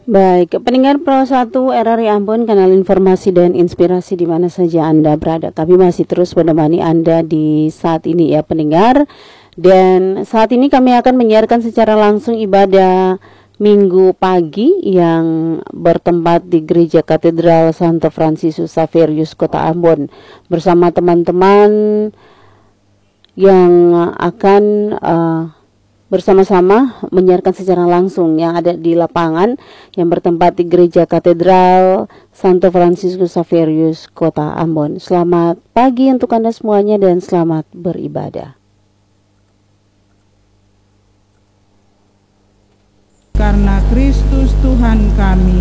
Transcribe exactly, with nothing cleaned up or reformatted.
Baik, pendengar Pro satu R R I Ambon, kanal informasi dan inspirasi di mana saja Anda berada. Kami masih terus menemani Anda di saat ini ya pendengar. Dan saat ini kami akan menyiarkan secara langsung ibadah Minggu pagi yang bertempat di Gereja Katedral Santo Fransiskus Xaverius Kota Ambon bersama teman-teman yang akan uh, bersama-sama menyiarkan secara langsung yang ada di lapangan yang bertempat di Gereja Katedral Santo Fransiskus Xaverius Kota Ambon. Selamat pagi untuk Anda semuanya dan selamat beribadah. Karena Kristus Tuhan kami